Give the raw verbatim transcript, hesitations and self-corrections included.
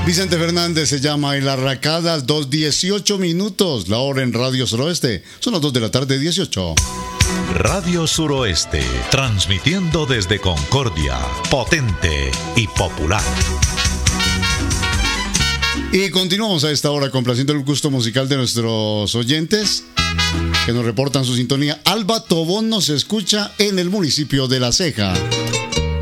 Vicente Fernández se llama El Arracadas, dos dieciocho minutos, la hora en Radio Suroeste. Son las dos de la tarde, dieciocho. Radio Suroeste, transmitiendo desde Concordia, potente y popular. Y continuamos a esta hora complaciendo el gusto musical de nuestros oyentes que nos reportan su sintonía. Alba Tobón nos escucha en el municipio de La Ceja.